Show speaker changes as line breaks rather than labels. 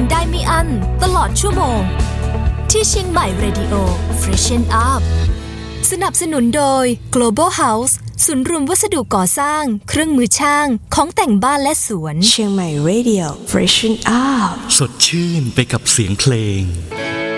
ได้ไม่อั้นตลอดชั่วโมงที่เชียงใหม่ Radio Freshen Up สนับสนุนโดย Global House ศูนย์รวมวัสดุก่อสร้างเครื่องมือช่างของแต่งบ้านและสวน
เชียงใหม่ Radio Freshen Up
สดชื่นไปกับเสียงเพลง